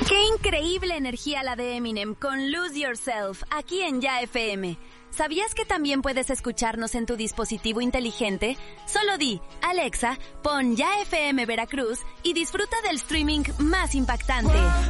¡Qué increíble energía la de Eminem con Lose Yourself, aquí en Ya FM! ¿Sabías que también puedes escucharnos en tu dispositivo inteligente? Solo di, Alexa, pon Ya FM Veracruz y disfruta del streaming más impactante.